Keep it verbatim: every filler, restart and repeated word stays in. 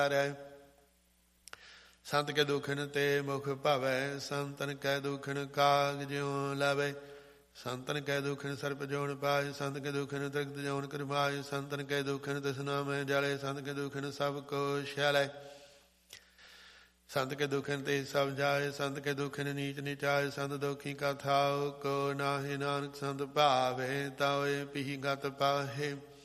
ਸੰਤ ਕੇ ਦੁਖਨ ਤੇ ਮੁਖ ਭਾਵੈ, ਸੰਤਨ ਕੈ ਦੁਖਨ ਕਾਗ ਜਿਉ ਲਾਵੈ। ਸੰਤਨ ਕੈ ਦੁਖਨ ਸਰਪ ਜੋਨ ਪਾਇ, ਸੰਤ ਕੇ ਦੁਖਨ ਤ੍ਰਿਕਤ ਜੋਨ ਕਰਮਾਇ। ਸੰਤਨ ਕੈ ਦੁਖਨ ਤ੍ਰਿਸ਼ਨਾ ਮੈਂ ਜਲੇ, ਸੰਤ ਕੇ ਦੁਖਨ ਸਭ ਕੋ ਸ਼ੈਲੈ। ਸੰਤ ਕੇ ਦੁਖਨ ਤੇ ਸਭ ਜਾਏ, ਸੰਤ ਕੇ ਦੁਖਨ ਨੀਚ ਨਿਚਾਏ। ਸੰਤ ਦੁਖੀ ਕਾ ਥਾਉ ਕੋ ਨਾਹਿ, ਨਾਨਕ ਸੰਤ ਭਾਵੇ ਤਾਏ ਪੀਹੀ ਗਤ ਪਾਹੇ।